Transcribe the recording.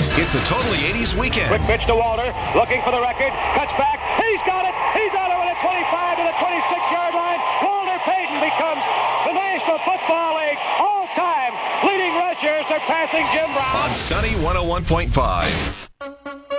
It's a totally 80s weekend. Quick pitch to Walter, looking for the record, cuts back, he's got it! He's on it with a 25 to the 26-yard line. Walter Payton becomes the National Football League all-time leading rusher, surpassing Jim Brown. On Sunny 101.5.